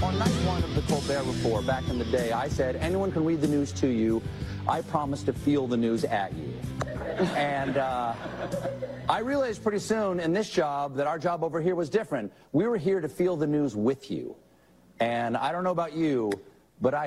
On night one of the Colbert Report back in the day, I said, anyone can read the news to you. I promise to feel the news at you. And I realized pretty soon in this job that our job over here was different. We were here to feel the news with you. And I don't know about you, but I